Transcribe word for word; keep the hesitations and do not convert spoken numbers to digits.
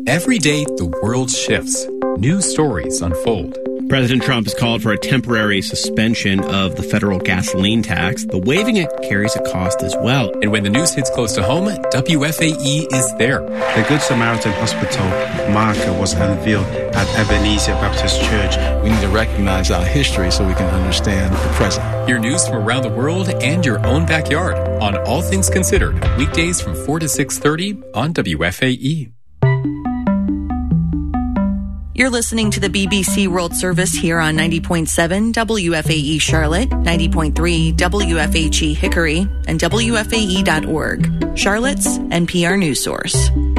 Every day, the world shifts. New stories unfold. President Trump has called for a temporary suspension of the federal gasoline tax, but waiving it carries a cost as well. And when the news hits close to home, W F A E is there. The Good Samaritan Hospital marker was unveiled at Ebenezer Baptist Church. We need to recognize our history so we can understand the present. Hear news from around the world and your own backyard on All Things Considered, weekdays from four to six thirty on W F A E. You're listening to the B B C World Service here on ninety point seven W F A E Charlotte, ninety point three W F H E Hickory, and W F A E dot org, Charlotte's N P R news source.